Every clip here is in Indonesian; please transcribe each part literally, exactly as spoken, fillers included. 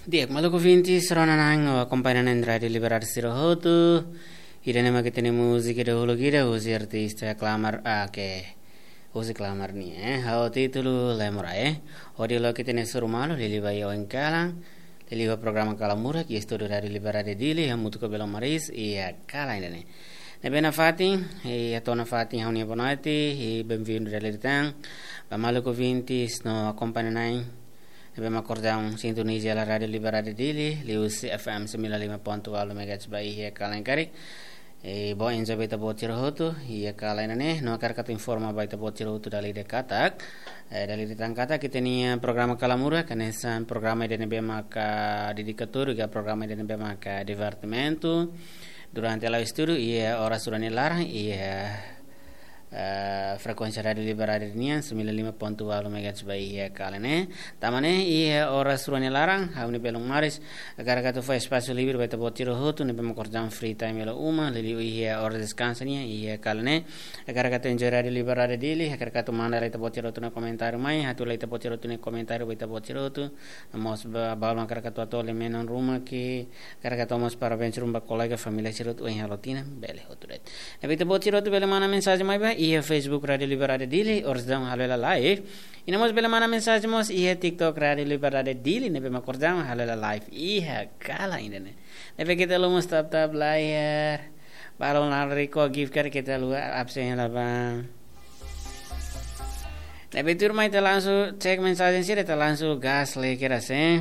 Diek maluku vinti seronanang o accompagnano entrare liberarsi rohotu. Irene ma kitene musica dahulu kita usi artista klamar ah ke usi klamar ni eh hao titulu lemora eh odi lo kitene surumalo lili bai o enkalang lili wa programa kalamura ki studio dari liberare dili hamutu ko belo maris ia kala indene ne bena fati e atona fati hauni bonati e benvenuto dalle tang ba maluku vinti no accompagnano. Abbiamo accordato sintonia alla radio liberare dili, li U C F M sembilan puluh lima koma dua MHz by hier kalain kari. E bo enza beta botiro hotu, ia kalain ne, no karkat informa beta botiro hotu dali de katak. E dali de tangkata kita ni programa kalamura, kanesan programa de nebe maka dedicatori ga programa de nebe maka divertimento. Durante la studio ia ora surani larang ia Uh, frekuensi radio liberare nian sembilan puluh lima koma dua MHz by ia kalene tamane ia ora suruhnya larang hauni belum maris agar katu fa spazio libero beta botiro hotu ne bemo cordiam free time la uma lili ia ora descansania ia kalene agar katu enjoy radio liberare dili agar katu manda leta botiro tu na komentar mai hatu leta botiro tu ne komentar beta botiro tu mos baul agar katu atole menon rumah ki agar katu mos para venture rumah kolega familia sirut uin halotina bele hotu det e beta botiro tu bele mana mensagem mai ba ia Facebook Radio Liberare Dili orsdam halela live inamos bela mana mensagem mos ia TikTok Radio Liberare Dili nebe makordam halela live ia kala indene nebe kita lu mos tap tap layar balon nariko gift card kita lu absen la bang nebe tur mai te langsung cek mensagem sih te langsung gas le kira se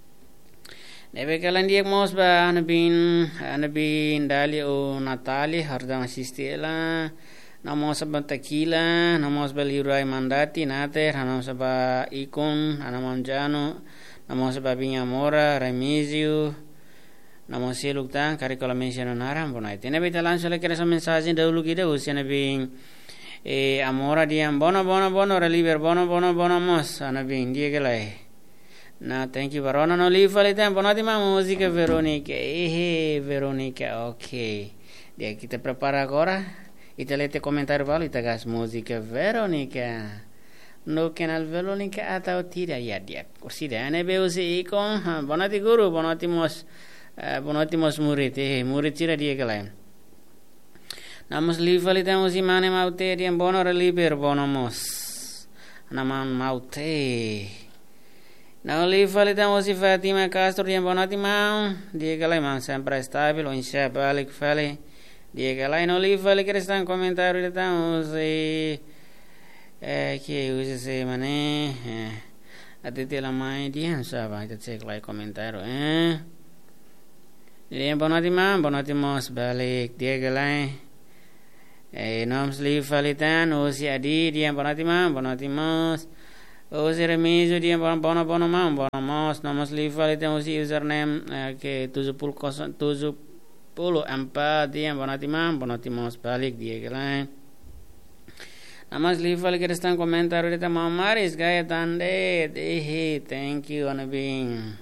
nebe kalian dia mos ba anabin anabin dali o Natali hardam assistela namo sabang tequila, namo sabang liurai mandati, nate, namo sabang ikon, namo jano, namo sabang binyamora, remizio, namo siluk tang, kari kalau mention naram bonai. Tena beta langsung lagi rasa mensagem dahulu kita usia nabi eh amora dia bono bono bono reliver bono bono bono mos, nabi dia kelai. Na thank you barona no live alita bonati ma musica Veronica, eh Veronica, okay. Dia kita prepara agora. Ita lete comentário valo ita gas música Veronica no canal Veronica atau tidak ya dia kursi dia ane beusi ikon bonati guru bonati mos bonati mos murid eh murid cira dia kelain namos livali ta musi mane maute dia bono reliber bono mos naman maute na livali ta musi Fatima Castro dia bonati mau dia kelain man sempre stabil o insya balik fale dia kalain oliva le crestan comentario de tamos e eh che usa se mane eh atete la mai dia saba ita cek like comentario eh dia bonati ma bonati mos balik dia kalain eh noms liva le tan usi adi dia bonati ma bonati mos usi remiso dia bon bono bono ma bono mos noms liva le tan usi username che tujuh puluh tujuh puluh empat dia bonati mam bonati mos balik dia kelain namas lival kiristan komentar udah mau maris gaya tande eh thank you anabing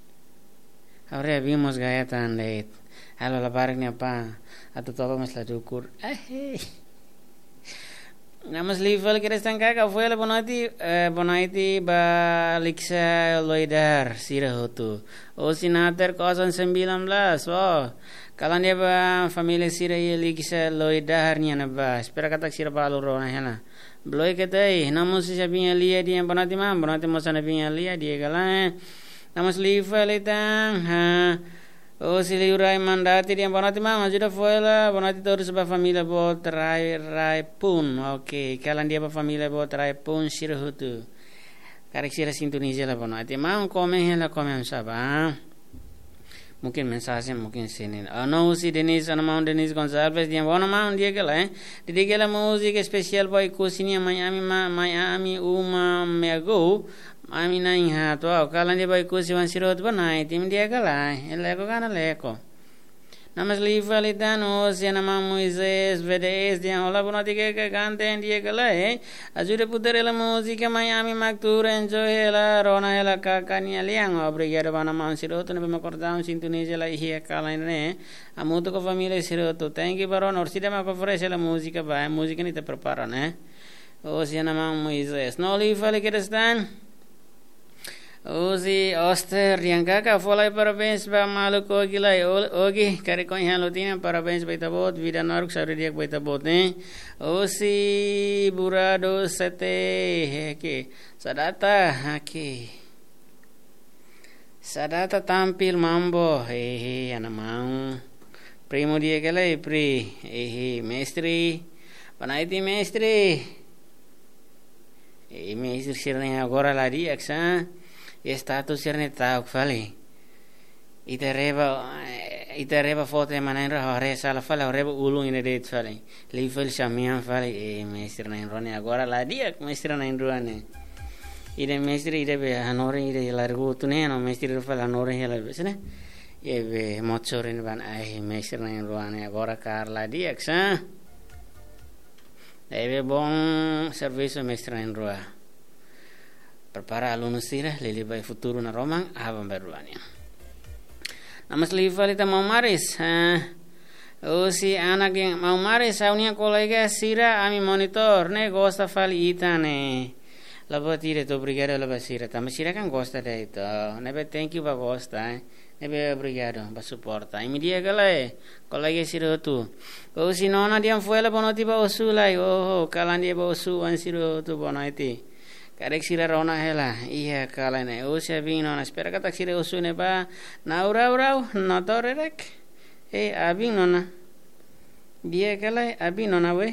ahora vimos gaya tande halo la barik ni apa atau todo mas la dukur eh namas lival kiristan kakak fue la bonati bonati balik sa loidar sirahotu o sinater kosan sembilan belas oh kalan dia ba família sira ele que se loida harnia na ba espera kata sira ba loro na hela bloi ketai namus si sabinha lia dia bonati mam bonati mosana binha lia dia kala namus liva letang ha o si liurai mandati dia bonati mam ajuda foela bonati todos ba família bo trai rai pun okay kalan dia ba família bo trai pun sira hutu karek sira sintonia la bonati mam come hela come saba mungkin mensagem mungkin sini ano si Denis anamão Denis Gonçalves dia bona mão dia que lá eh dia que lá música especial boy cozinha Miami Miami uma mego Miami na inha to kala dia boy cozinha sirot banai tim dia que lá ele ko kana leko namas liva litano si anamão Moisés V D S dia hola bonati que que cante dia que lá eh ajude putere la música Miami Mactura enjoy la rona la kakania liang obrigado bana man sirot ne me acordam sintonia la hia kala ne amuto ko família sirot thank you baron orsida ma ko ofrece la música ba música ni te prepara né o si anamão Moisés no liva le que están Usi Oster yang kakak folai parabéns ba maluco ogi lai ogi kare ko ihan lotina parabéns ba itabot vida naruk sauri dia ba itabot ne Usi burado sete ke sadata haki sadata tampil mambo hehe ana mau primo dia kelai pri hehe mestri panaiti mestri e mestri sirne agora la dia aksa e status sirne tauk fali ite reba ite reba foto e manenra hore sala fala reba ulung ine det fali li fal shamian fali e mestri na rone agora la dia mestri na indruane ide mestri ide be hanore ide largo tune no mestri fala hanore hela besne e be mochorin ban ai mestri na indruane agora carla dia ksa e be bon serviço mestri na indruane prepara alunos sira lili bai futuro na romang abang beruania namas livalita mau maris o si anak yang mau maris saunia kolega sira ami monitor ne gosta fali itane labo tire to brigada labo sira tama sira kan gosta de itu nebe thank you ba gosta eh nebe obrigado ba supporta imi dia gale kolega sira tu o si nona dia fuela bonoti ba osulai oh kalan dia ba osu an sira tu bonaiti karek sira rona hela iya kalane o se vino na spera kata sira usune ba naura urau no torerek e abin nona dia kala abin nona we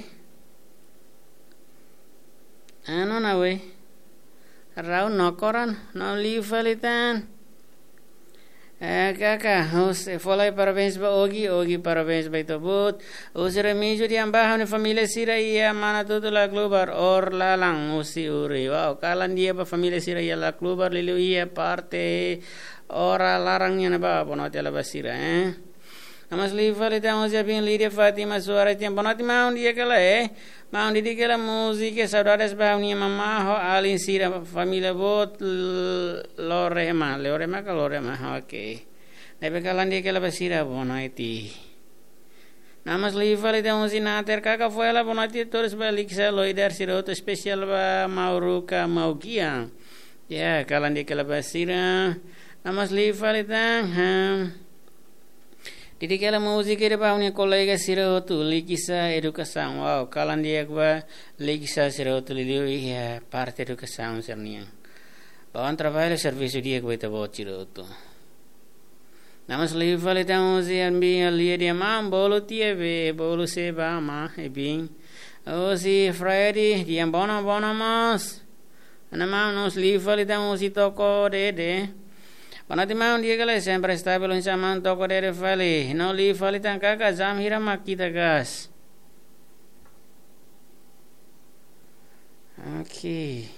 ano na we rau nokoran no livalitan eh kakak os folai parabéns ba ogi ogi parabéns ba itobut os remijo di ambahan familia sira ia mana tutu la klubar or lalang usi uri wow kalan dia ba familia sira ia la klubar lilu ia parte ora larangnya na ba bonoti la basira eh amas livalita os bin lidia Fatima suara tiang bonoti maun dia kala eh maun di kala musik saudara sebahuni mama ho alin sira familia bot lorema lorema ka lorema oke nebe kalan di kala basira bonaiti namas livalita os inater kaka fuela bonati terus balik sa loider siroto spesial ba mauruka maugia ya kalan di kala basira namas livalita ham Didi kala musik ide ba unia kolega sira tu likisa edukasan wow kalan dia ba likisa sira tu liu ya parte edukasan sernia bawan trabalho serviço dia ko ita bot sira tu namas liu vale tamo si ambi ali dia mam bolo tiebe bolo se ba ma e bin o si Friday dia bona bona mas ana mam nos liu vale tamo si toko de de Panati maun dia kala sempre stabilo in saman toko dere fali no li fali tan kaka jam hira makita gas okay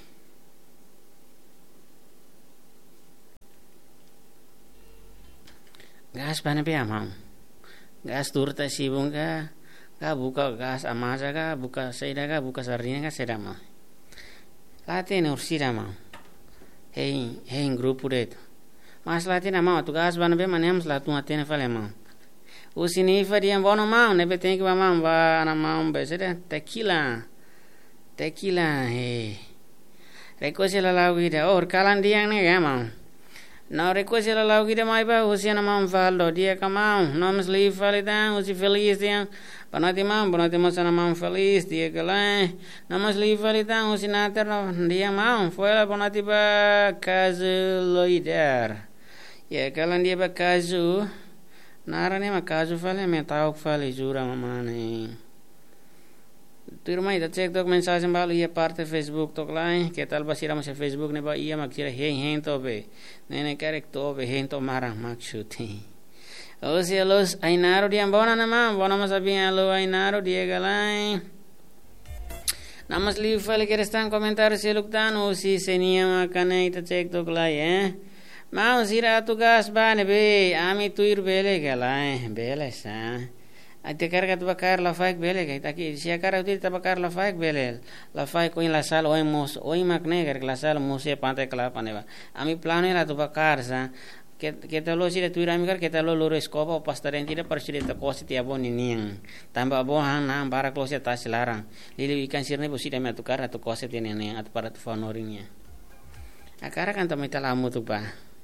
gas bana pe amam gas turta sibung ka ka buka gas amasa ka buka seida ka buka sarina ka sedama late ne ursira ma hey hey grupo de mas latina mau tu gas ban be manem slatu atene fale mau usini fadiam bono mau ne be tenki ba mau ba ana mau be sede tequila tequila he recoge la laguida or kalan diang ne ga mau no recoge la laguida mai ba usiana mau faldo dia ka mau no mas li falida usi feliz dia panati mau panati masana mau feliz dia kala no mas li falida usi nater dia mau fuela panati ba kazu loider ya kalan dia ba kazu narane ma kazu fale me tauk fale jura mamane turma ida cek tok mensagem balu ia parte Facebook tok lai que tal basira mas Facebook ne ba ia makira he hen to be nene karek to be hen to marang maksuti o si los ainaro dia bona nama bona mas abia lo ainaro dia galai namas li fale que restan comentar se luktan o si senia makane ita cek tok lai eh mau sira tu gas bane be ami tuir bele galai bele sa ate carga tu bakar la faik bele kai taki sia cara uti ta bakar la faik bele la faik ko in la sal oi mos oi makne gar la sal mose pante kala paneva ami plano la tu bakar sa que que te lo sira tuir ami gar que te lo lo escopa pastarenti de parsire ta kosi ti aboni ning tamba bo han na bara klose ta silarang lili ikan sirne bosida me tu kar tu kosi ti nene at para tu fonorinya Akara kan também tá lá muito ba.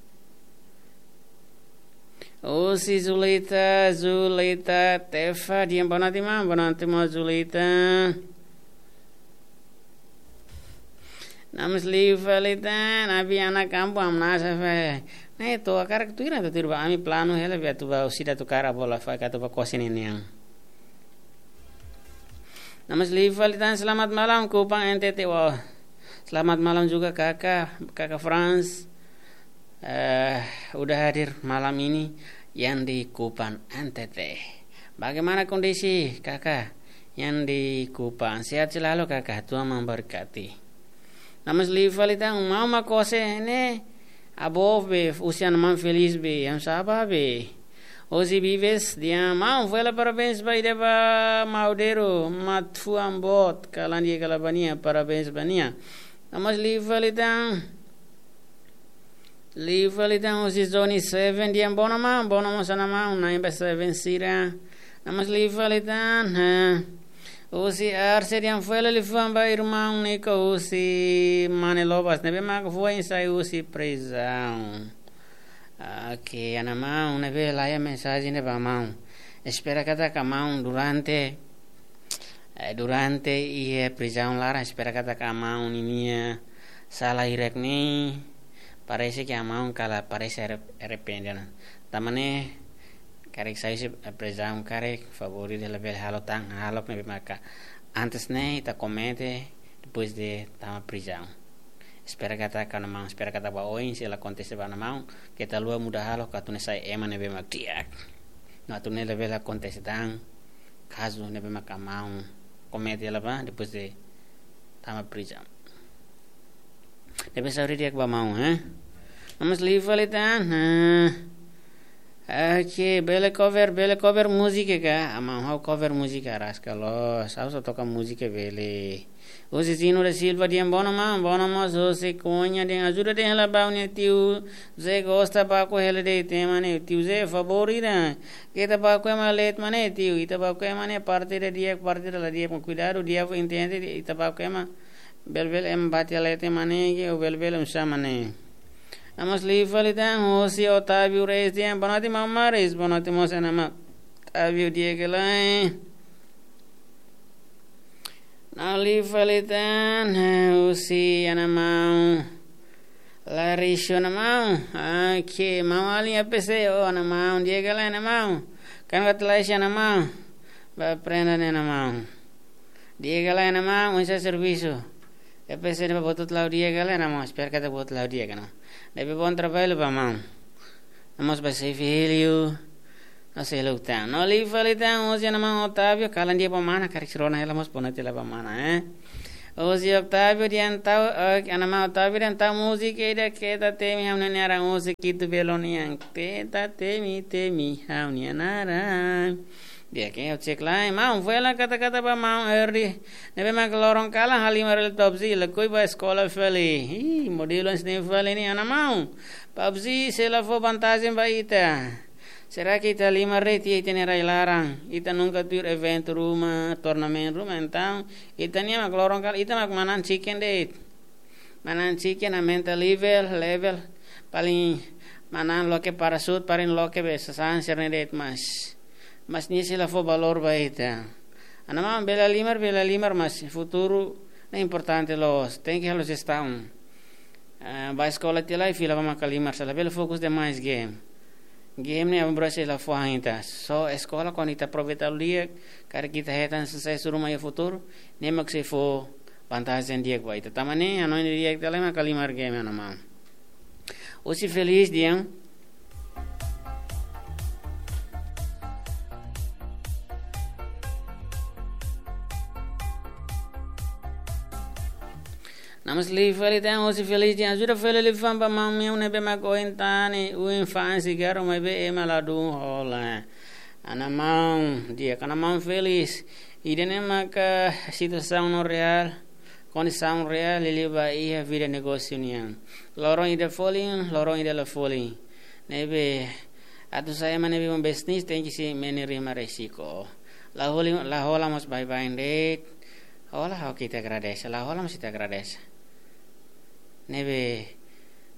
Oh si Zulita, Zulita, Tefa, dia bonati ma, bonati ma Zulita. Namas livalita, nabi anak kampu amna safa. Nah itu akar tu ira tu tirba ami plano hele via tu ba usida tu cara bola fa katu ba kosin ini yang. Namas livalita, selamat malam Kupang N T T. Wah, selamat malam juga kakak, kakak Franz. Uh, udah hadir malam ini yang di Kupang N T T. Bagaimana kondisi kakak yang di Kupang? Sehat selalu kakak, Tuhan memberkati. Namas livalita mau makose ne above be usian man feliz be yang sabar be. Hoje vives dia mau foi parabéns para deba maudero matfu ambot kalandi kalabania parabéns bania. Namas livalita Livalita hoje zone seven dia bona ma bona ma sana ma nine by seven sira. Namas livalita Usi arse diam fuela li fuan ba irmão nica usi manelobas nebe mag foi sai usi prisão. Ok, ana mão nebe lá a mensagem neba mão. Espera kata kamão durante durante e prisão lá espera kata kamão ninia salah irek ni parece que a mão kala parece arrependida. Tamane karek saya sih prisão karek favorito dela bel halotang halop nebe maka antes né ita comente depois de tama prisão. Espera kata kana mão espera kata ba oin se la acontece ba na mão que ta lua muda halo katune sai ema nebe mak tiak. No atune level acontece tang caso nebe maka mão comente ela ba depois de tama prisão. Nebe sauri dia ba mão, eh? Vamos livalitan. Ok, bele cover, bele cover música ka. Amam how cover música rascalos. How so toca música bele. Hoje Zino da Silva diam bona ma, bona ma so se conha de ajuda de ela ba ne tiu. Ze gosta ba ko hele de tema ne tiu ze favorita. Que ta ba ko ma let mane tiu, ita ba ko ma ne parte de dia parte de la dia com cuidado, dia entende, ita ba ko ma bel bel em bate lete mane que o bel bel um chamane. Namas livalita hosi Otávio Reis dia bonati mamma Reis bonati mosa nama Otávio dia que lá na livalita hosi anamau Larisho anamau aqui mau ali a P C o anamau dia que lá anamau kan katlais anamau ba prenda anamau dia que lá anamau esse serviço a P C ba botot lau dia que lá anamau espero que ta bot lau dia que não. Deve bom trabalho para mão. Vamos para ser filho. Não sei lutar. Não lhe falei tão hoje na mão Otávio. Calan dia para mana. Caricirona ela mas ponete lá para mana, eh? Hoje Otávio diantau. Na mão Otávio diantau música ida que ta temi hamne nara música itu beloniang. Te ta temi temi hamne nara. Dia que eu cek lá, mau foi lá kata-kata para mau erdi. Nebe mak lorong kalah halimar el pabzi la koi ba escola feli. Hi modelo sne feli ni ana mau. Pabzi se la fo vantagem ba ita. Será que ita lima reti ita ne rai larang. Ita nunca tur event rumah, tournament rumah então. Ita ni mak lorong kalah ita mak manan chicken date. Manan chicken a mental level level paling manan lo que para sud parin lo que besasan serne date mas. Mas niya sila fo valor ba ita. Ano man, bela limar, bela limar, mas futuro na importante los. Tem que halos estão. Uh, ba escola tila e fila ba makalimar. Sala bela focus de mais game. Game ni abra sila fo hainta. So escola quando ita aproveita o dia, cara kita hetan sa suru mai futuro, ni mag se fo vantagem dia ba ita. Tamane ano ni dia tila makalimar game ano man. Osi feliz dia. Namas livalita hoje feliz dia ajuda feliz lifam ba mam meu nebe ma coentane o infância garo mai be emaladu hola ana mau dia kana mau feliz idene maka situação no real condição real ele ba ia vida negócio niang lorong ida foling lorong ida la foling nebe atu saya mana be business tem que se menerima risiko la hola la hola mas bye bye date hola how kita agradece la hola mas kita agradece nebe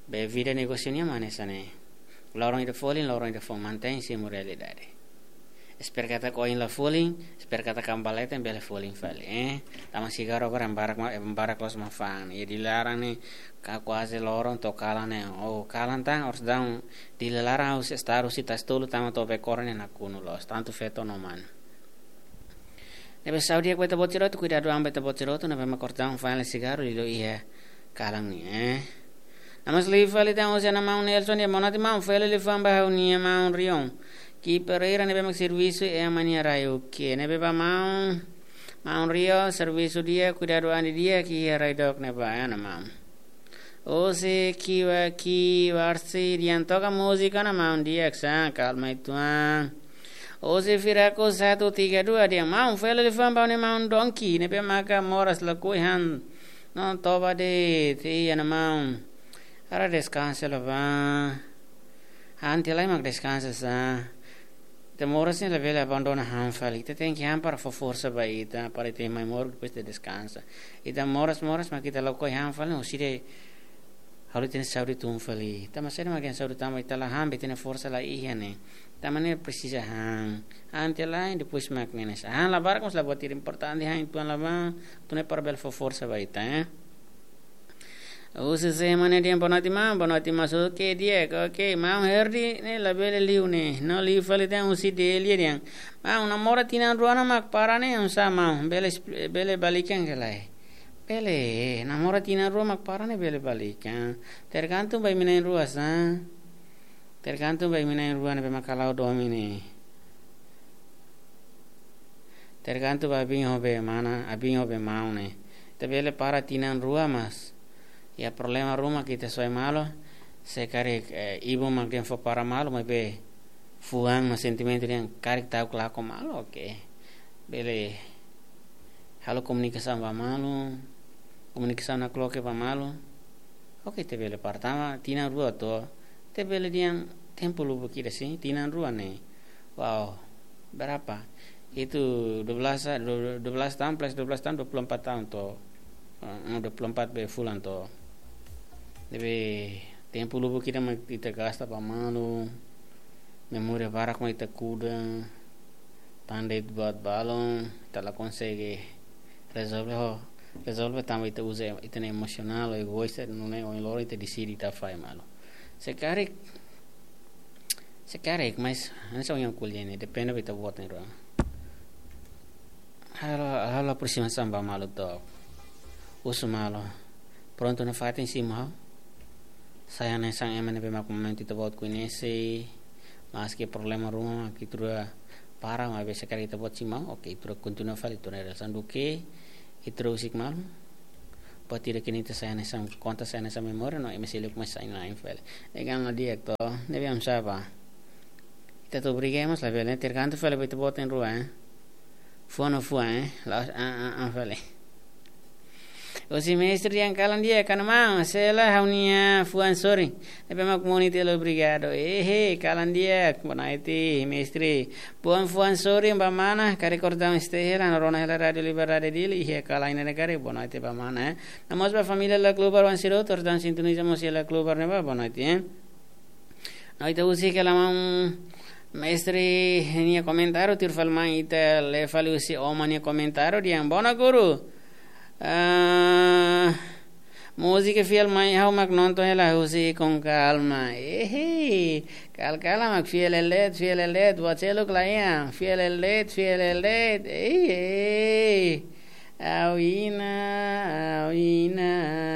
Be vida negosyonya mana sana? Lorong ida falling, lorong ida fall mantém se moralidade. Espero kata koin la falling, espero kata kambaleta yang bela falling fali. Eh, tama sigaro orang barak ma barak los mafan. Ya dilarang nih kaku hasil lorong to kalan nih. Oh kalan tang harus down dilarang harus staru si tas tulu tama to pekoran yang aku nulos. Tanto feto noman. Nebe Saudi aku beta bocero tu cuidado am beta bocero tu nebe makortang file sigaro lilo iya kalang nih. Eh. Namas li fali tang osia na maun Nelson ya monati maun file li famba haunia maun Rion. Ki Pereira nebe mak serviço é a mania raio que nebe ba mau mau rio serviço dia cuidado andi dia ki rai dok nebe ana mau o se ki wa ki warsi dian toca música na mau dia sa calma itu o se firaco satu tiga dua dia mau fele le famba ne mau donki nebe maka moras la kuihan no toba de ti ana mau ara descansa la va anti lai mak descansa sa te moras nella vela abbandona hanfali te ten chiam para fa forza baita para te mai mor después te descansa e da moras moras ma kita lo koi hanfali no sire halu ten sauri tunfali ta ma sere ma gen sauri tama ita la hambe ten forza la ihane ta manera precisa han ante la depois mak nenes han la barcos la botir importante han tuan la va tu ne para bel fa forza baita eh usi se mane dia bonati ma bonati masuk ke dia ke ma herdi ne la bele liu ne no liu fale dan usi de li dia ma una mora tina ruana mak parane un sa ma bele bele balikan gelai bele na mora tina ruana mak parane bele balikan tergantung bai mina rua sa tergantung bai mina ruana be makalau domine tergantung bai bin hobe mana abin hobe maune te bele para tina rua mas ya problema rumah kita soal malo se kare eh, ibu makin fo para malo mai be fuang ma sentimento yang karik tahu kelako malo oke okay. Bele halo komunikasi ba malo komunikasi na kloke ba malo oke okay, te bele pertama tina rua to te bele diang tempo lubu kita sih tina rua nih wow berapa itu dua belas tahun plus dua belas tahun dua puluh empat tahun to uh, dua puluh empat be fulan to debe tempo lubu kita ma kita gasta pa mano memória barak ma kita kuda tande buat balon kita la consegue resolve ho resolve tama kita usa ita ne emocional o egoísta non è o loro ita decidi ta fai malo se caric se caric mas non so yang kuliene depende kita buat ne ro halo halo próxima samba malo to uso malo pronto na fatin si mau saya nesang emane be mak momento to buat conhece mas que problema rumah que tura para ma be sekali to buat si mau oke tura continua fali tura sanduke itro usik mal pati de kinita saya nesang conta saya nesang memoria no emesile como sai na infel e gana directo ne biam sapa ita to briguemos la vele terganto fale be to buat en rua eh fu no fu eh la an fale o si mestre yang kalan dia kan mau sela haunia fuan sorry tapi mak monite lo brigado eh he kalan dia bonaiti mestre puan fuan sorry ba mana kare kordam stehera na rona hela radio liberade dili he kala ina negare bonaiti ba mana namos ba familia la clubar wan siro tordan sintonizamos la clubar ne ba bonaiti eh no ita usi que la mam mestre ni comentario tirfalman ita le fali usi o mani comentario diang bona guru Uh, música fiel mai hau mak nonton hela husi con calma eh cal calma mak fiel el led fiel el led wachelo klaya fiel el led fiel el led eh awina awina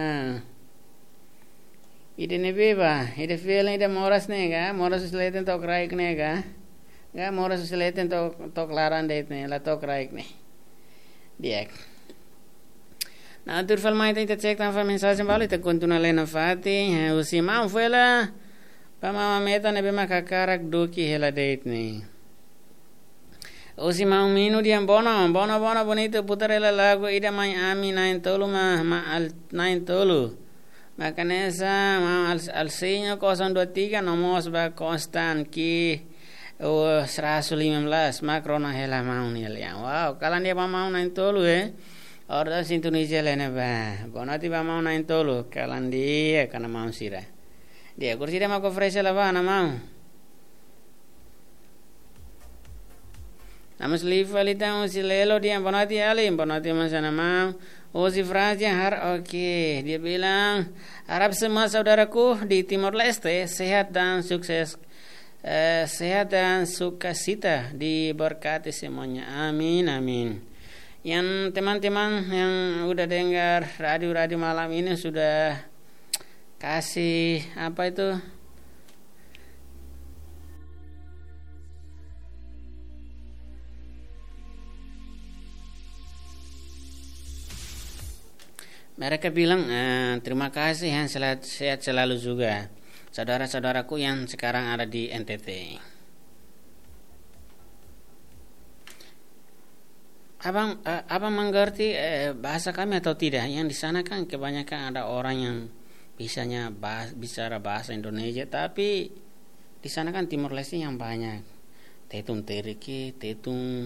ide ne beba ide fiel ide moras nega moras seleten tok raik nega ga moras seleten tok tok laran det ne la tok raik ne diek na turfal mai te check tan fa mensagem vale te continua lendo fati o si mam foi lá pa mama meta ne be makakarak do ki hela date ne o si mam minu diam bono bono bono bonito putarela lago ida mai ami nine tolu ma ma al nine tolu makanesa ma al al seño kosan dua tiga nomos ba constant ki o seratus lima belas makrona hela mau ni ya wow kalan dia mau nine tolu eh Orda sintonizia lene ba. Bonati ba mau nain tolu kalan dia kana mau sira. Dia kursi dia mau ofrece la va na mau. Namus livalita usi lelo dia bonati ali bonati masana mau. Usi Francia har oke okay. Dia bilang harap semua saudaraku di Timor Leste sehat dan sukses. Uh, sehat dan sukacita diberkati semuanya. Amin amin. Yang teman-teman yang udah dengar radio-radio malam ini sudah kasih apa itu mereka bilang eh, terima kasih yang sehat, sehat selalu juga saudara-saudaraku yang sekarang ada di N T T. Abang eh, abang mengerti eh, bahasa kami atau tidak? Yang di sana kan kebanyakan ada orang yang bisanya bahas, bicara bahasa Indonesia, tapi di sana kan Timor Leste yang banyak. Tetung teriki, tetung.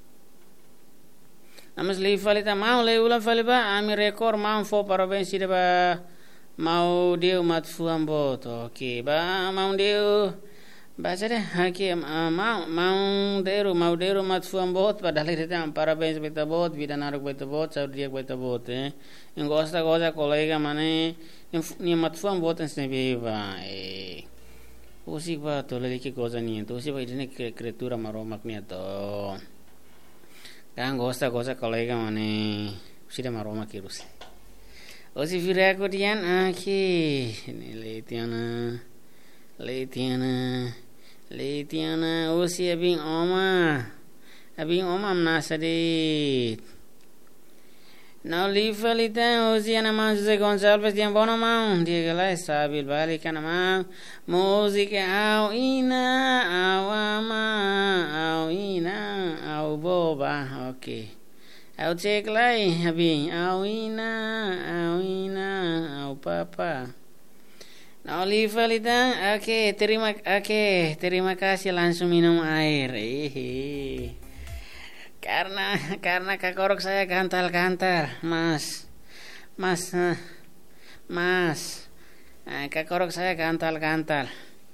Namas li falita mau le ulang faliba ami rekor mau fo parabéns de ba mau deu mat fuam bot. Oke, ba mau deu baca deh haki mau mau deru mau deru mat fuam bot padahal itu am parabéns beta bot vida naruk beta bot sau dia beta bot eh. Yang gosta goza kolega mane ni mat fuam bot ensne beba eh. Usi ba to leliki goza ni to usi ba idene kreatura maromak ni to. Kan gosta goza kolega mane usida maroma kirus. Osi fira kotian aki ini letiana letiana letiana osi abing oma abing oma mnasadit. Now livalita osi ana Jose Gonçalves yang bono mau dia galai sabil balik kana mau musik au ina awama au ina au boba oke au cek lai habis au ina au ina au papa. Now livalita oke terima oke terima kasih langsung minum air eh karena karena kakorok saya gantal-gantal mas mas mas kakorok saya gantal-gantal.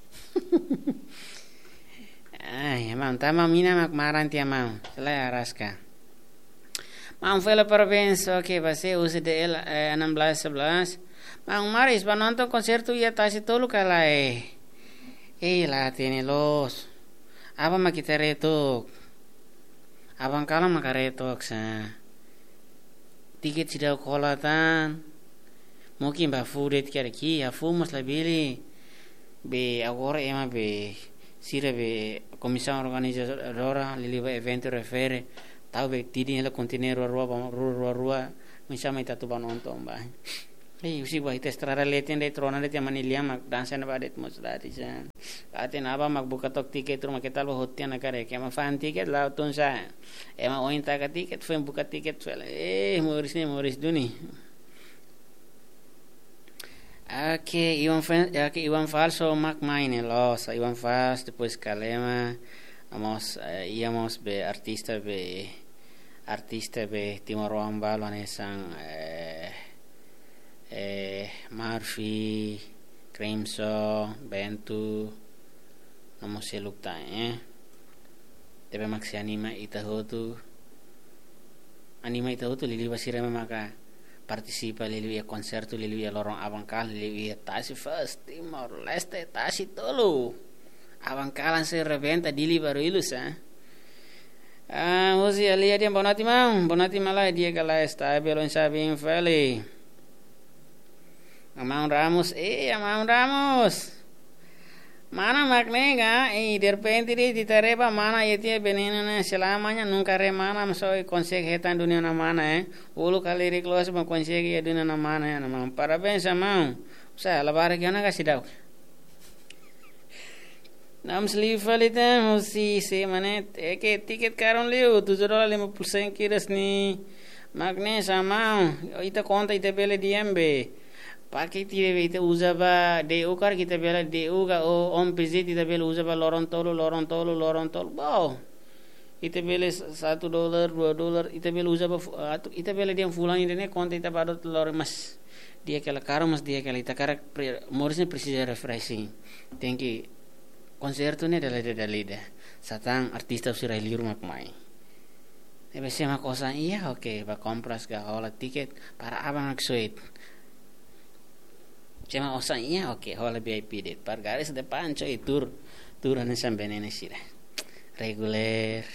Ay mau tama mina mak maran tia mau selai araska mau vele parabéns oke base usi de el enam belas sebelas mau maris ba nonton konsertu ya tasi tolu kala eh eh la tiene los apa mak kita retuk abang kala makaretok sa tiket sidau kolatan mungkin ba fudet kira ki ya fumos la bili be agora ema be sira be comissão organizadora liliva evento refere tau be tidi la contenero rua rua rua misama itatu banonton ba eh usi ba ite strara leten de trona de tamani liam dansa na badet mos dati san aten aba mag buka tok tiket rumah kita lo hotian nakare kema fan tiket la ton sa ema ointa ka tiket fen buka tiket fela eh moris ni moris duni. Oke Iwan oke Iwan falso mak main los Iwan fals depois calema vamos uh, íamos be artista be artista be Timor Ambalo anesan eh eh Murphy Crimson Bentu namo selukta eh tebe maksi anima itahotu anima itahotu lili basira maka participa lili ya konsertu lili ya lorong abang kal lili ya tasi first Timor Leste tasi tolu abang kalan se reventa dili baru ilus ah ah usi alia dia bonati mau bonati malai dia kala stabil on sabing valley. Amang Ramos, eh Amang Ramos. Mana maknega, eh de repente di tareba mana yetia benena selamanya nunca remana masoi konsegetan dunia na mana eh. Ulu kali reklos ma konsegi ya dunia na mana ya nama. Parabéns Amang. Saya lebar kiana kasih dau. Nam slifalita musi se manet eke tiket karon liu tujuh dolar lima puluh sen kiras ni. Magne Amang, ita konta ita bele diembe. Pakai tidak kita usaba D U kar kita bela D U ga o om P Z kita bela usaba lorong tolu lorong tolu lorong tolu wow kita bela satu dolar dua dolar kita bela usaba kita bela dia fulan ini konten kita baru telur mas dia aquela cara mas dia aquela ita cara Morrison precisa refreshing tem que concerto ne dala da lida satang artista usira liru mak mai deve ser uma coisa iya oke ba compras ga hola tiket para abang ak suit cuma osa iya oke hola V I P det par garis depan coy tur turan sampai nene sira reguler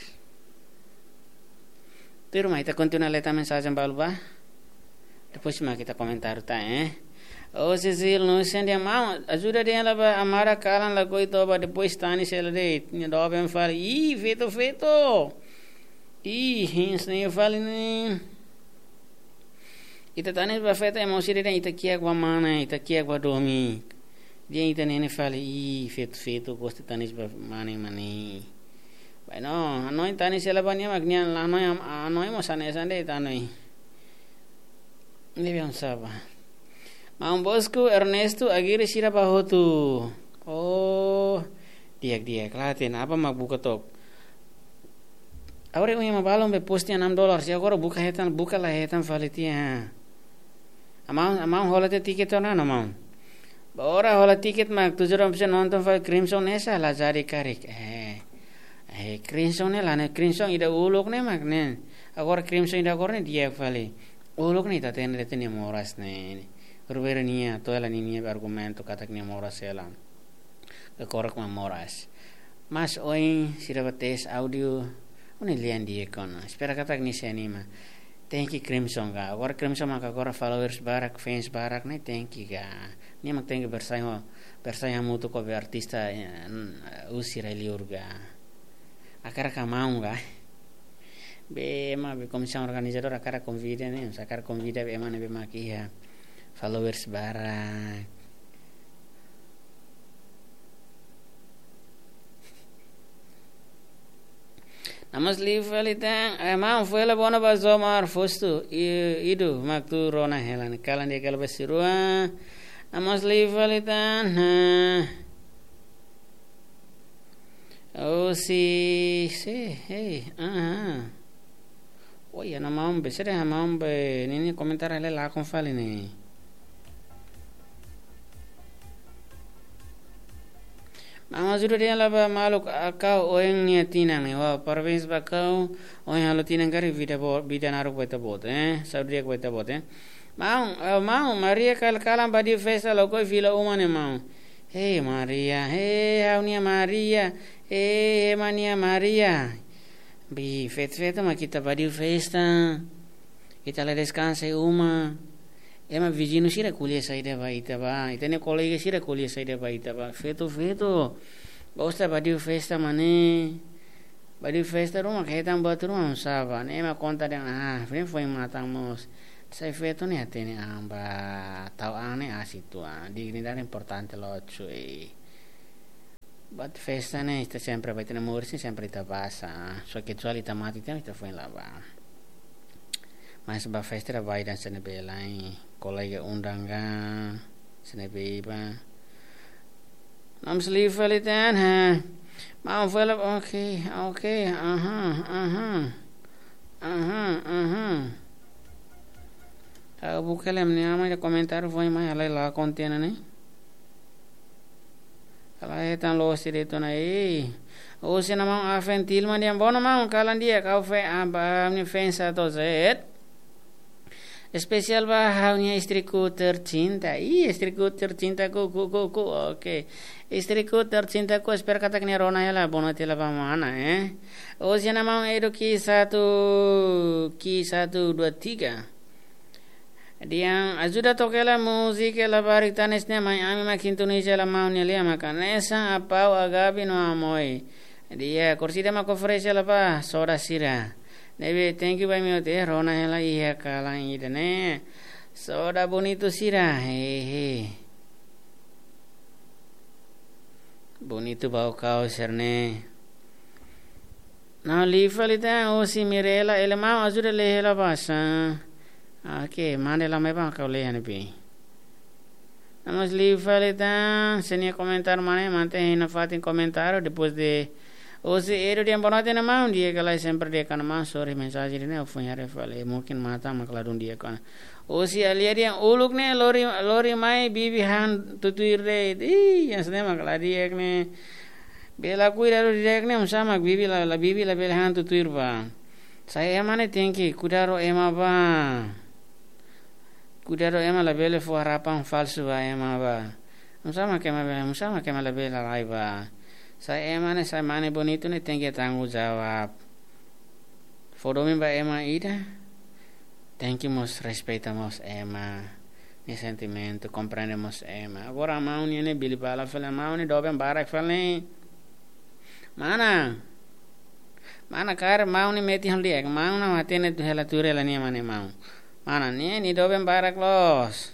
tur mai kita continua leta mensagem balba depois mais kita comentar tá eh oh Cecil no sende a mão ajuda de ela a amara calan la coito ba depois tani sela de tinha do bem fala ih feito feito ih hins nem fala nem ita tani ba feita emosi de ita kia gua mana ita kia gua domi dia ita nene fala ih feito feito gosto tani ba mane mane vai no anoi tani sela bania magnia la noi anoi mo sane sande tanoi Leviam saba. Mang bosku Ernesto Aguirre sira bahotu. Oh, diak diak latin apa mak buka top. Aure unya mabalom be postia enam dolar. Si agora buka hetan buka lah hetan valitia. Amang amang holate tiket ona amang. Ora hola tiket mak tujuh ratus nonton file Crimson esa lazari karik. Eh. Eh Crimson ne lane Crimson ida uluk ne mak ne. Agora Crimson ida agora ne diak vali. Uluk ni taten lete ni moras ne. Berbeda nia toda la niña argumento katak ni moras ela. Kekorek ma moras. Mas oi sirabates audio uni lian die kon. Espera katak ni se anima. Thank you Crimson ga. Agora Crimson maka agora followers barak, fans barak ne thank you ga. Ni mak thank you bersaing bersaing mutu ko be artista usira liurga. Akara ka mau ga. Be ma be comisión organizadora akara convida ne sakar convida be mana be makia followers barak Namas live alita ma fuela bona bazomar fostu idu maktu rona helan kalan dia kalau besirua namas live alita oh si si hey ah Oye, no mambe, sere mambe, nini komentar hele la kon fali ni. Mama zuru dia la ba maluk akau oeng ni tinang ni wa parvins ba kau oeng halu tinang kari vida bo vida naru beta bot eh saudria beta bot eh. Mau mau Maria kal kalam badi festa lo koi fila umane mau. Hey Maria, hey haunia Maria, hey mania Maria. Bi fet feta ma kita badi festa kita la descansa uma ema vigino sira kuliah saida ba ita ba itane kolega sira kuliah saida ba ita ba feto feto bosta badi festa mane badi festa rumah kaitan batu rumah saba ema conta dengan ah fen foi matamos sai feto ne atene amba tau ane asitu ah dignidad importante lo cuy But festa ne sta sempre vai tenere morsi sempre ita passa so che già l'ita mati te ita foi lava mas ba festa ra vai dan sene belai kolega undangan sene beba nam sleep velitan ha mau vela oke oke aha aha aha aha ta bukelem ni ama de comentário foi mais ela lá contiene ne Kalau etan lo sirito na eh. O si namang afentil man diyan bono mang kalan dia kau fe aba ni fensa to zet. Especial ba haunya istriku tercinta. Ih istriku tercinta ku ku ku ku. Oke. Istriku tercinta ku espera kata kini rona ya la bono tila pa mana eh. O si namang edo ki satu ki satu dua tiga. Dia ajuda tokela musik la barik tanesnya mai ami makin Indonesia la mau ni lia makanesa apa agabi no amoy dia kursida ma conferencia la pa soda sira nebe thank you by me te rona la iya kalang idane soda bonito sira hehe bonito bau kau serne na lifalita o si mirela ele mau ajuda le la basa Oke, mana la me bang kau lihat ni. Namas live falita, senia comentar mana mantém na fatin comentário depois de O se ero dia bonate na mau dia kalau sempre dia kan mau sorry mensagem ne ofunyare fale mungkin mata makladun dia kan. O si alia dia uluk ne lori lori mai bibi han tutuir de i yang sene makladi ek ne bela kuira ro direk ne sama bibi la la bibi la bela han tutuir ba. Saya emane tenki kudaro ema ba. Kudaro ema la bela fu harapan falso ba ema ba. Sama kema bela sama kema la bela lai ba. Saya emane saya mane bonito ne tenki tanggung jawab. Fodomi ba ema ida. Tenemos, respeitamos ema. Ni sentimento, comprendemos ema. Agora mau ni ne bili bala fala mau ni doben barak fala. Mana? Mana kar mau ni meti hal dia. Mau na matene tu hela ture la ni mane mau. Mana ni ni doben barak los.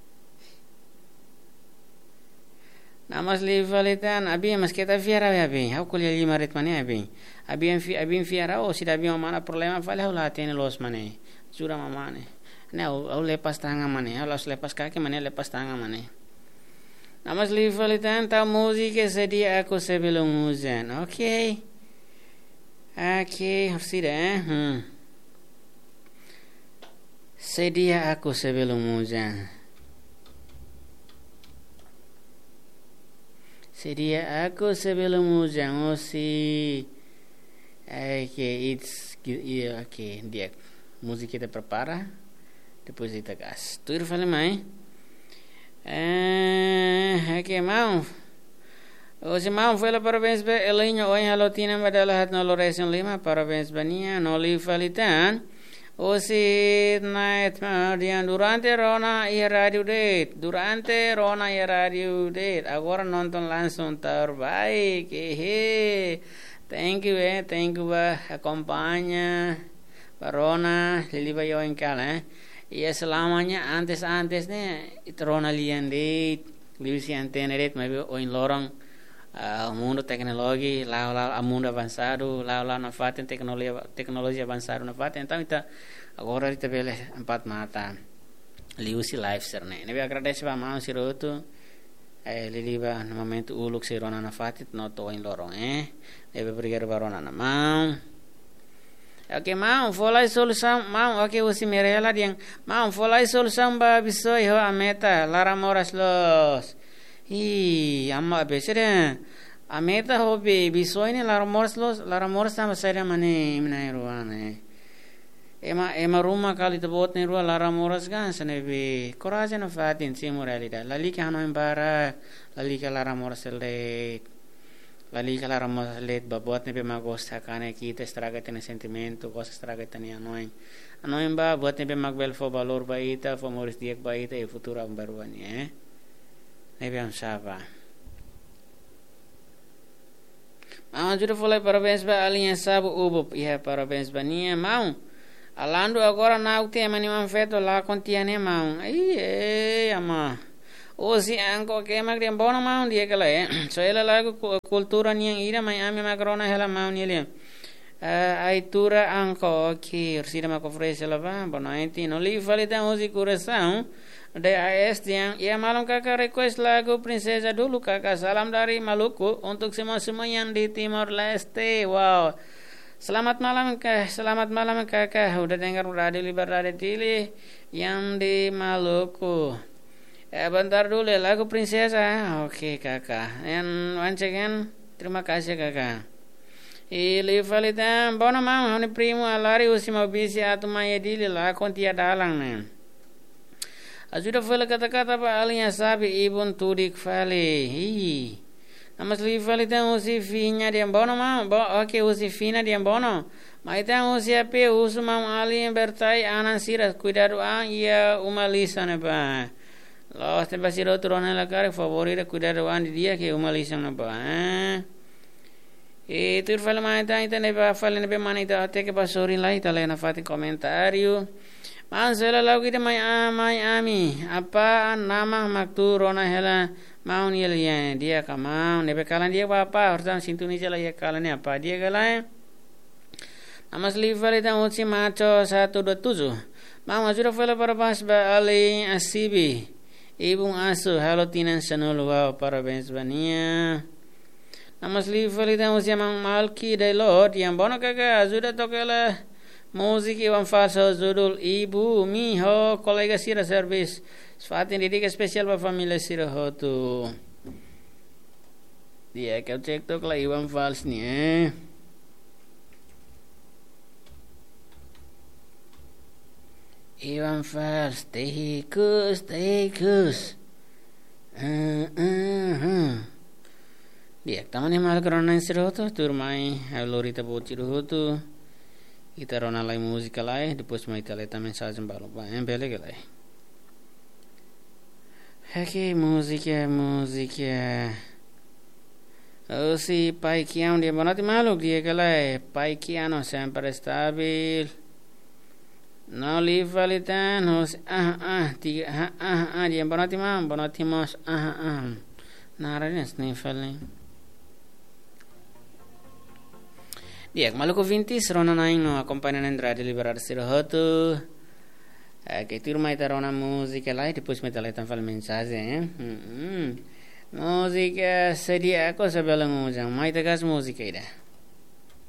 Namas li falitan abi mas kita fiara abi. Hau kuliah lima rit mane abi. Abi en fi abi fiara o si abi mana problema fala hula tene los mane. Sura mamane. Ne au, au lepas tangan mane. Au las lepas kaki mane lepas tangan mane. Namas li falitan ta musik sedia aku sebelum hujan. Oke. Okay. Oke, okay, sudah eh. Hmm. Sedia aku sebelum hujan. Sedia aku sebelum hujan. Oh si. Oke, okay, it's yeah, oke, okay, dia música kita prepara, depois kita gas. Tu ir fale mai? Eh, oke mau. Hoje mau foi lá parabéns be elinho oi halotina badala hat no loresion lima parabéns bania no li falitan. Hoje night dia durante Rona e radio date, durante Rona e radio date. Agora nonton langsung terbaik. Hehe. Thank you eh, thank you ba acompaña. Rona liliba yo en kala eh. Ya selamanya antes-antes ne Rona lian de livisi anteneret mabe o in lorong uh, mundo teknologi lau-lau mundo avançado lau-lau na faten teknologi teknologi avançado na faten então ita agora ita bele empat mata livisi live serne ne be agradece ba mau siroto eh liliba no momento uluk si Rona na faten no to in lorong eh deve brigar barona na mau. Oke mau folai solução mau oke usi merela diang mau folai solução ba bisoi ho ameta lara moras los hi amma besere ameta ho be bisoi ne lara moras los lara moras sama sere mane mina ruane ema ema ruma kali to bot ne rua lara moras gan sene be coraje no fatin si moralida lali ka no embara lali ka lara moras le lali kala ramos let babot ne be magosta kane kita estraga tene sentimento cosas estraga tene anoin anoin ba buat ne be magbel fo valor ba ita fo moris diek ba ita e futura baruani eh ne be am saba mau juro folai parabéns ba alinha sabu ubo ia parabéns ba nia mau alando agora na ute mani man feto la contiane mau ai eh ama Osi angko ke mag dia bona mau dia kala eh so ela lagu kultura niang ira mai ame magrona hela mau ni le ai tura angko ki ursida ma ofrece la va bona enti no li falita osi coração de as yang ia malam kakak request lagu princesa dulu kakak salam dari Maluku untuk semua-semua yang di Timor Leste. Wow, selamat malam kak, selamat malam kakak, udah dengar radio Libertad Tili yang di Maluku. Eh, bentar dulu lagu princesa. Oke kakak. And once again terima kasih kakak. Ili falita bona mau honi primo alari usima bisi atu mayedili la kontia dalang ne. Ajuda fala kata-kata pa alinha sabe ibun tudik fale. Hi. Namas li falita usi finya dia bona mau. Bo oke usi fina dia bona. Maita usi ape usu mau alin bertai anan siras cuidado an ia umalisa ne ba. Los te basiro turona la cara favorita cuidado an dia que umalisa ne ba. Eh. E tur fala maita ita ne ba fala ne be manita ate ke basori la ita le na fati komentario. Mansela lau kita mai amai ami apa nama maktu rona hela mau ni lian dia ka mau ne be kalan dia apa harus sintuni jala ya kalan apa dia galai nama sliver itu uci macho satu dua tujuh mau ajura fela para pas ba ali asibi ibu asu halo tinan sanul wow parabéns bania Namas livre temos chamam malki dai lot yang bono kaga ajuda tokela música e falso judul ibu mi ho colega sira service fatin didik spesial pa família sira ho tu dia que eu cek tok la iwan fals ni eh Iwan fals tehikus tehikus uh, uh, uh. dia taman mal corona sira ho tu turmai lorita bociru ho tu kita rona lai música lai depois mai taleta mensagem balo ba em bele lai Aqui música música oh si pai kiam dia bonati maluk dia kalai pai kiano sempre stabil no li valitan hos ah ah tiga ah ah ah dia bonati mam bonati mas ah ah narane snifalni dia maluco vintis rona nain no acompanhando André de liberar-se roto que turma ita rona música lá e depois me teletan fal mensagem música seria cosa bela música mais das música ida